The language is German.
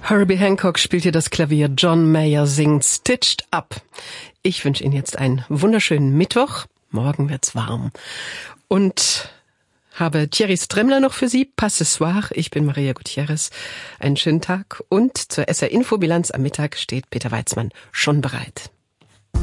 Herbie Hancock spielt hier das Klavier, John Mayer singt Stitched Up. Ich wünsche Ihnen jetzt einen wunderschönen Mittwoch. Morgen wird's warm. Und habe Thierry Stremmler noch für Sie. Pas ce soir. Ich bin Maria Gutierrez. Einen schönen Tag. Und zur SR-Info-Bilanz am Mittag steht Peter Weizmann schon bereit.